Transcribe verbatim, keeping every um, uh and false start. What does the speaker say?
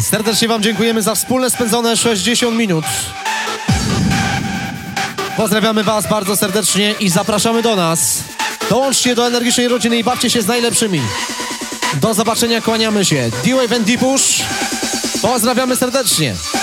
Serdecznie wam dziękujemy za wspólne spędzone sześćdziesiąt minut. Pozdrawiamy was bardzo serdecznie i zapraszamy do nas. Dołączcie do energicznej rodziny i bawcie się z najlepszymi. Do zobaczenia, kłaniamy się. D-Wave and D-Push. Pozdrawiamy serdecznie.